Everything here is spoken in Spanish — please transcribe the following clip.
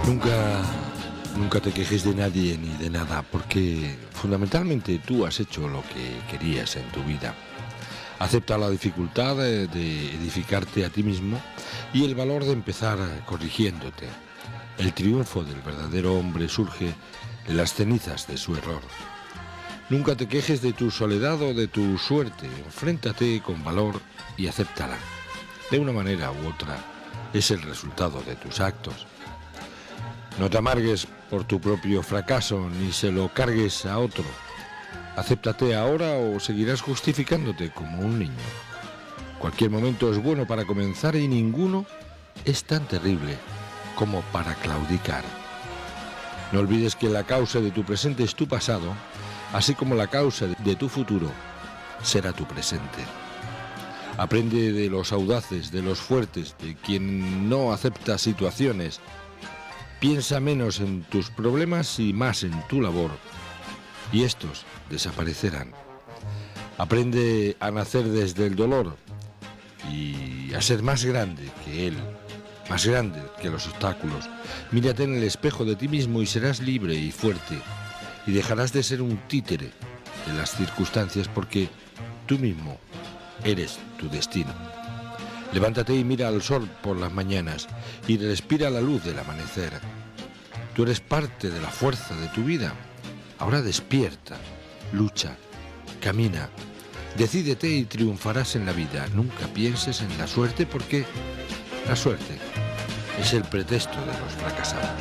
Nunca te quejes de nadie ni de nada, porque fundamentalmente tú has hecho lo que querías en tu vida. Acepta la dificultad de edificarte a ti mismo y el valor de empezar corrigiéndote. El triunfo del verdadero hombre surge en las cenizas de su error. Nunca te quejes de tu soledad o de tu suerte. Enfréntate con valor y acéptala. De una manera u otra, es el resultado de tus actos. No te amargues por tu propio fracaso ni se lo cargues a otro. Acéptate ahora o seguirás justificándote como un niño. Cualquier momento es bueno para comenzar y ninguno es tan terrible como para claudicar. No olvides que la causa de tu presente es tu pasado, así como la causa de tu futuro será tu presente. Aprende de los audaces, de los fuertes, de quien no acepta situaciones. Piensa menos en tus problemas y más en tu labor, y estos desaparecerán. Aprende a nacer desde el dolor y a ser más grande que él, más grande que los obstáculos. Mírate en el espejo de ti mismo y serás libre y fuerte, y dejarás de ser un títere de las circunstancias porque tú mismo eres tu destino. Levántate y mira al sol por las mañanas y respira la luz del amanecer. Tú eres parte de la fuerza de tu vida. Ahora despierta, lucha, camina, decídete y triunfarás en la vida. Nunca pienses en la suerte porque la suerte es el pretexto de los fracasados.